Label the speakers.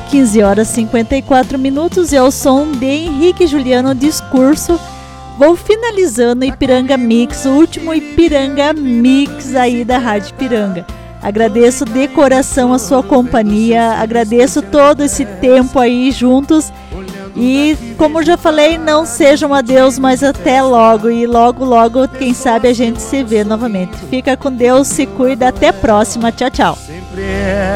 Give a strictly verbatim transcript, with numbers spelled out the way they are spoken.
Speaker 1: quinze horas e cinquenta e quatro minutos, e ao som de Henrique Juliano Discurso, vou finalizando o Ipiranga Mix, o último Ipiranga Mix aí da Rádio Ipiranga. Agradeço de coração a sua companhia, agradeço todo esse tempo aí juntos. E como já falei, não seja um adeus, mas até logo. E logo, logo, quem sabe a gente se vê novamente. Fica com Deus, se cuida, até a próxima. Tchau, tchau.